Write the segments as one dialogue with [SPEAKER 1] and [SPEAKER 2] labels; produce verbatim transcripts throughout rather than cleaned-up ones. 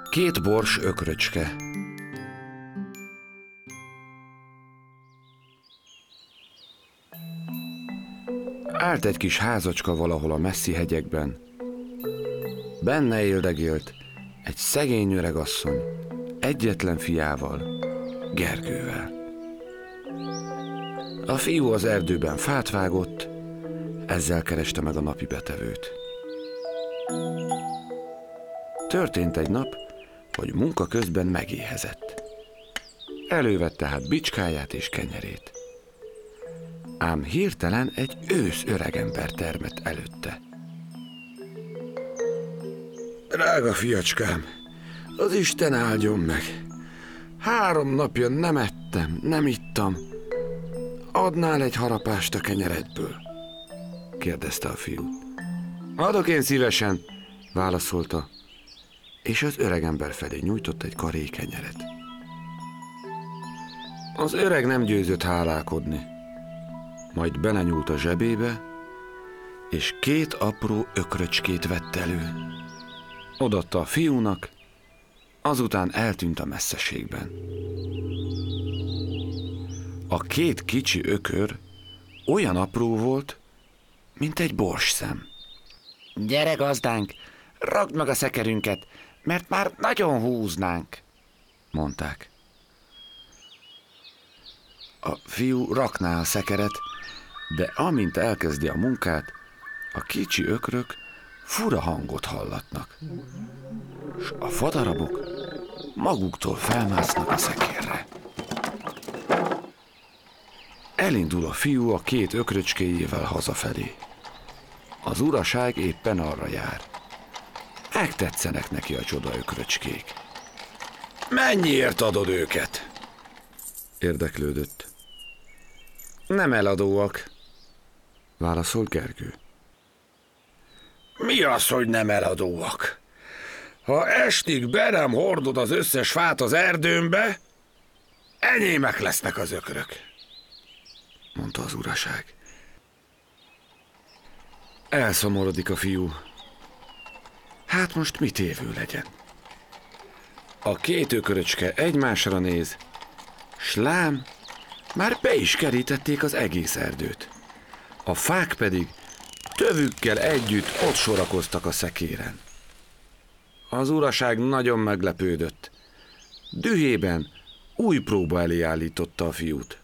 [SPEAKER 1] Két bors ökröcske. Állt egy kis házacska valahol a messzi hegyekben. Benne éldegélt egy szegény öregasszony egyetlen fiával, Gergővel. A fiú az erdőben fát vágott, ezzel kereste meg a napi betevőt. Történt egy nap, hogy munka közben megéhezett. Elővette hát bicskáját és kenyerét. Ám hirtelen egy ősz öregember termett előtte. Drága fiacskám, az Isten áldjon meg! Három napja nem ettem, nem ittam. Adnál egy harapást a kenyeredből? Kérdezte a fiú. Adok én szívesen, válaszolta, és az öregember felé nyújtott egy karé kenyeret. Az öreg nem győzött hálálkodni, majd belenyúlt a zsebébe, és két apró ökröcskét vett elő. Odaadta a fiúnak, azután eltűnt a messzeségben. A két kicsi ökör olyan apró volt, mint egy borsszem. Gyere, gazdánk, ragd meg a szekerünket, mert már nagyon húznánk, mondták. A fiú rakná a szekeret, de amint elkezdi a munkát, a kicsi ökrök fura hangot hallatnak, s a fadarabok maguktól felmásznak a szekérre. Elindul a fiú a két ökröcskéjével hazafelé. Az uraság éppen arra jár. Megtetszenek neki a csoda ökröcskék. Mennyiért adod őket? Érdeklődött. Nem eladóak, válaszolt Gergő. Mi az, hogy nem eladóak? Ha estig be nem hordod az összes fát az erdőmbe, enyémek lesznek az ökrök, mondta az uraság. Elszomorodik a fiú. Hát most mit évő legyen? A két ököröcske egymásra néz, s lám, már be is kerítették az egész erdőt. A fák pedig tövükkel együtt ott sorakoztak a szekéren. Az uraság nagyon meglepődött. Dühében új próba elé állította a fiút.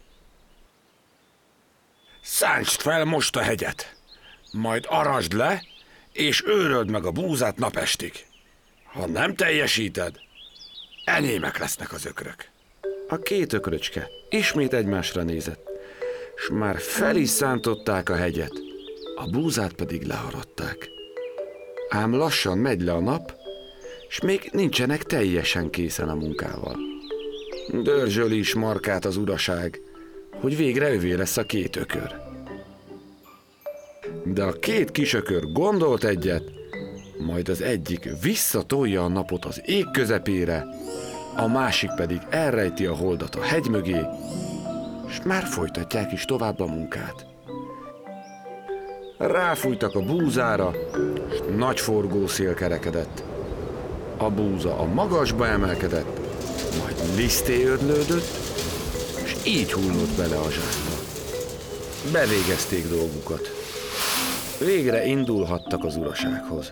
[SPEAKER 1] Szántsd fel most a hegyet, majd arasd le, és őröld meg a búzát napestig. Ha nem teljesíted, enyémek lesznek az ökrök. A két ökröcske ismét egymásra nézett, s már fel is szántották a hegyet, a búzát pedig leharadták. Ám lassan megy le a nap, s még nincsenek teljesen készen a munkával. Dörzsöli is markát az uraság, hogy végre övé lesz a két ökör. De a két kisökör gondolt egyet, majd az egyik visszatolja a napot az ég közepére, a másik pedig elrejti a holdat a hegy mögé, és már folytatják is tovább a munkát. Ráfújtak a búzára, és nagy forgószél kerekedett. A búza a magasba emelkedett, majd liszté ödlődött, és így hullott bele a zsákba. Bevégezték dolgukat. Végre indulhattak az urasághoz.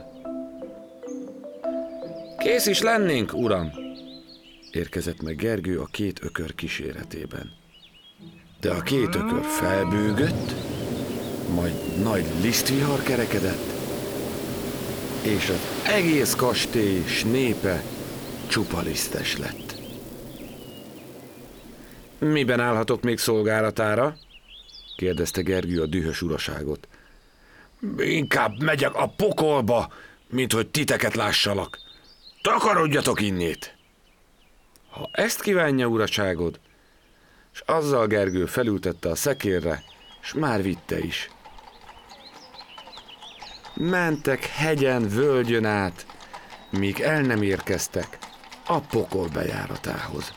[SPEAKER 1] Kész is lennénk, uram, érkezett meg Gergő a két ökör kíséretében. De a két ökör felbőgött, majd nagy lisztvihar kerekedett, és az egész kastély s népe csupa lisztes lett. Miben állhatok még szolgálatára? kérdezte Gergő a dühös uraságot. Inkább megyek a pokolba, mint hogy titeket lássalak. Takarodjatok innét! Ha ezt kívánja, uraságod, s azzal Gergő felültette a szekérre, s már vitte is. Mentek hegyen, völgyön át, míg el nem érkeztek a pokol bejáratához.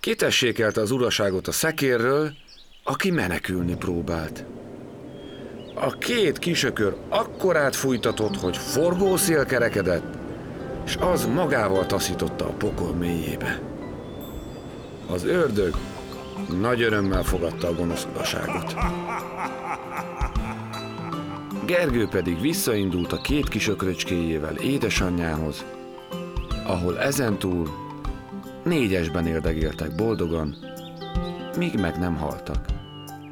[SPEAKER 1] Kitessékelte az uraságot a szekérről, aki menekülni próbált. A két kisökör akkorát fújtatott, hogy forgószél kerekedett, és az magával taszította a pokol mélyébe. Az ördög nagy örömmel fogadta a gonosz uraságot. Gergő pedig visszaindult a két kis ökröcskéjével édesanyjához, ahol ezentúl négyesben érdegéltek boldogan, míg meg nem haltak.